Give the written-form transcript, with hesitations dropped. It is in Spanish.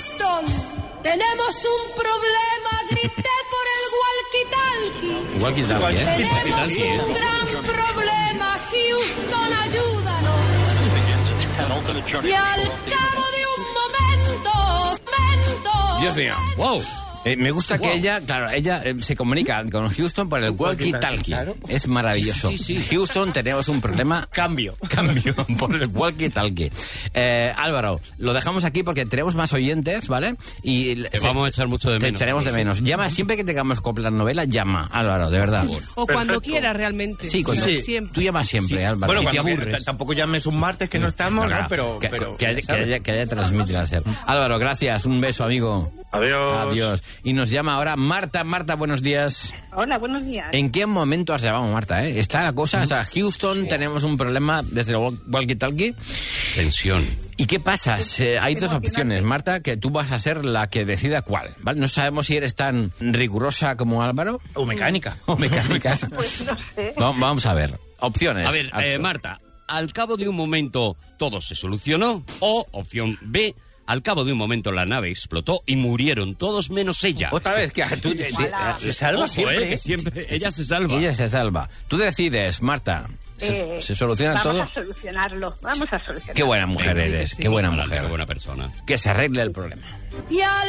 Houston, tenemos un problema, grité por el walkie-talkie. Walkie-talkie, Tenemos un gran problema, Houston, ayúdanos. Y al cabo de un momento... Dios mío. Wow. Me gusta que ella se comunica con Houston por el walkie-talkie. Claro. Es maravilloso. Sí. Houston, tenemos un problema. Cambio. Por el walkie-talkie. Álvaro, lo dejamos aquí porque tenemos más oyentes, ¿vale? Y vamos a echar mucho de te menos. echaremos de menos. Llama, siempre que tengamos coplas novela, llama, Álvaro, de verdad. O cuando quiera realmente. Sí, Siempre. tú llamas siempre, Álvaro. Bueno, Si te cuando aburres. tampoco llames un martes que no estamos, ¿no? Pero que haya transmitir láser. Álvaro, gracias. Un beso, amigo. Adiós. Y nos llama ahora Marta. Marta, buenos días. Hola, buenos días. ¿En qué momento has llamado, Marta? Está la cosa, o sea, Houston, tenemos un problema desde el walkie-talkie. Tensión. ¿Y qué pasa? Hay dos opciones, Marta, que tú vas a ser la que decida cuál, ¿vale? No sabemos si eres tan rigurosa como Álvaro. O mecánica. O mecánicas. Pues no sé. Vamos a ver. Opciones. A ver, Marta, al cabo de un momento todo se solucionó. O, opción B, al cabo de un momento la nave explotó y murieron todos menos ella. Otra vez, que tú Se salva siempre. Que siempre ella se salva. Ella se salva. Tú decides, Marta. ¿Se soluciona vamos todo? Vamos a solucionarlo. Qué buena mujer eres, qué buena Qué mujer. buena persona. Que se arregle el problema. Y al